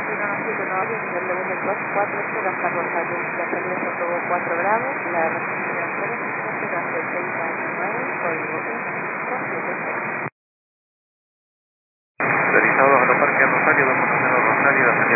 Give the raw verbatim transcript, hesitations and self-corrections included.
cuatro cero hasta Rosario, la salida es autobús cuatro grados, la referencia de Australia es cero seis año nueve, código uno cinco siete cero. Realizado a la parque Rosario, dos uno cero Rosario,